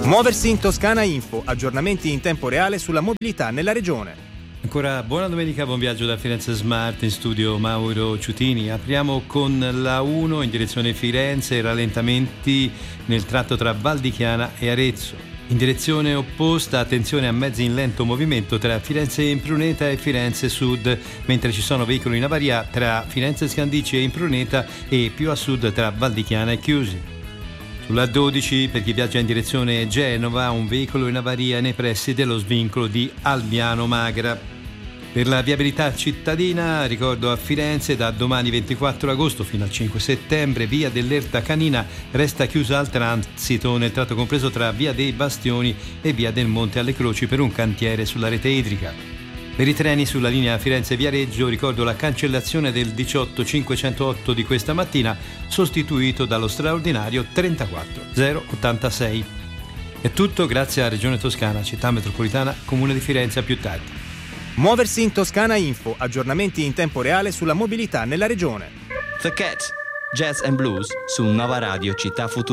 Muoversi in Toscana Info, aggiornamenti in tempo reale sulla mobilità nella regione. Ancora buona domenica, buon viaggio da Firenze Smart, in studio Mauro Ciutini. Apriamo con la 1 in direzione Firenze, rallentamenti nel tratto tra Val di Chiana e Arezzo. In direzione opposta, attenzione a mezzi in lento movimento tra Firenze Impruneta e Firenze Sud, mentre ci sono veicoli in avaria tra Firenze Scandicci e Impruneta e più a sud tra Val di Chiana e Chiusi. Sulla 12, per chi viaggia in direzione Genova, un veicolo in avaria nei pressi dello svincolo di Albiano Magra. Per la viabilità cittadina, ricordo a Firenze, da domani 24 agosto fino al 5 settembre, via dell'Erta Canina resta chiusa al transito nel tratto compreso tra via dei Bastioni e via del Monte alle Croci per un cantiere sulla rete idrica. Per i treni sulla linea Firenze-Viareggio ricordo la cancellazione del 18508 di questa mattina, sostituito dallo straordinario 34086. È tutto, grazie a Regione Toscana, Città Metropolitana, Comune di Firenze. A più tardi. Muoversi in Toscana Info, aggiornamenti in tempo reale sulla mobilità nella regione. The Cat, Jazz and Blues su Nova Radio Città Futura.